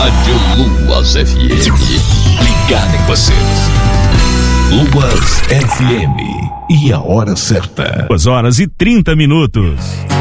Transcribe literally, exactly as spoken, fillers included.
Rádio Luas F M. Ligado em você. Luas F M. E a hora certa. duas horas e trinta minutos.